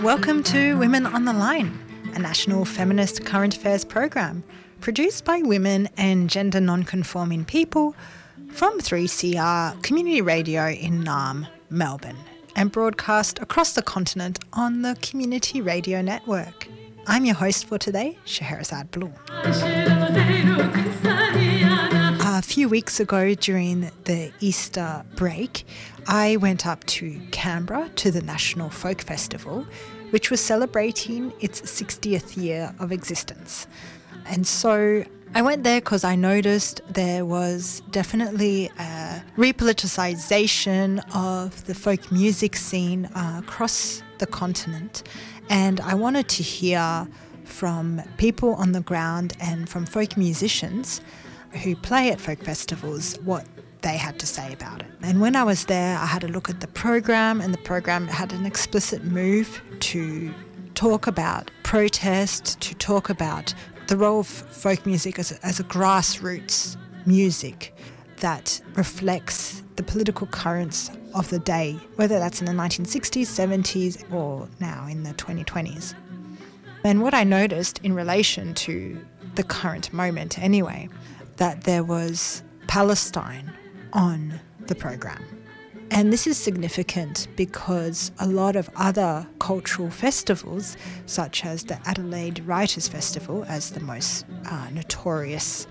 Welcome to Women on the Line, a national feminist current affairs program produced by women and gender non-conforming people from 3CR Community Radio in Naarm, Melbourne, and broadcast across the continent on the Community Radio Network. I'm your host for today, Scheherazade Bloom. A few weeks ago during the Easter break, I went up to Canberra to the National Folk Festival, which was celebrating its 60th year of existence. And so I went there because I noticed there was definitely a repoliticisation of the folk music scene across the continent. And I wanted to hear from people on the ground and from folk musicians who play at folk festivals what they had to say about it. And when I was there, I had a look at the program, and the program had an explicit move to talk about protest, to talk about the role of folk music as a grassroots music that reflects the political currents of the day, whether that's in the 1960s, 70s, or now in the 2020s. And what I noticed in relation to the current moment anyway, that there was Palestine on the program. And this is significant because a lot of other cultural festivals, such as the Adelaide Writers' Festival, as the most notorious